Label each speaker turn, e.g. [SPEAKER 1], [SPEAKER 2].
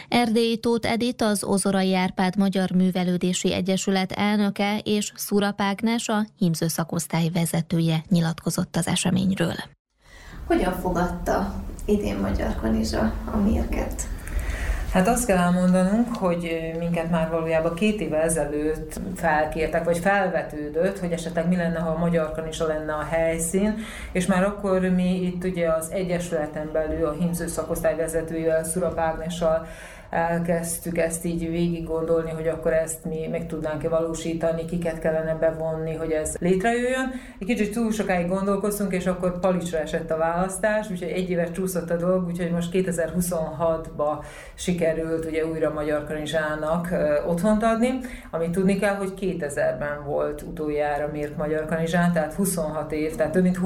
[SPEAKER 1] Erdélyi Tóth Edit, az Ozorai Árpád Magyar Művelődési Egyesület elnöke és Szurap Ágnes, a hímző szakosztály vezetője nyilatkozott az eseményről.
[SPEAKER 2] Hogyan fogadta idén Magyar Kanizsa a mérget?
[SPEAKER 3] Hát azt kell elmondanunk, hogy minket már valójában 2 évvel ezelőtt felkértek, vagy felvetődött, hogy esetleg mi lenne, ha a Magyar Kanizsa lenne a helyszín, és már akkor mi itt ugye az Egyesületen belül a hímző szakosztály vezetőjével, Szurap Ágnessal elkezdtük ezt így végig gondolni, hogy akkor ezt mi meg tudnánk-e valósítani, kiket kellene bevonni, hogy ez létrejöjjön. Egy kicsit túl sokáig gondolkoztunk, és akkor palicsra esett a választás, úgyhogy 1 évet csúszott a dolog, úgyhogy most 2026-ba sikerült ugye újra Magyar Kanizsának otthont adni, amit tudni kell, hogy 2000-ben volt utoljára mért Magyar Kanizsán, tehát 26 év, tehát több mint